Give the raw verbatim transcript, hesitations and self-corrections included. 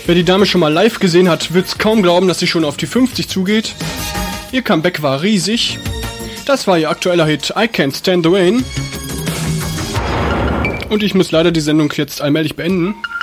Wer die Dame schon mal live gesehen hat, wird's kaum glauben, dass sie schon auf die fünfzig zugeht. Ihr Comeback war riesig. Das war ihr aktueller Hit I Can't Stand the Rain. Und ich muss leider die Sendung jetzt allmählich beenden.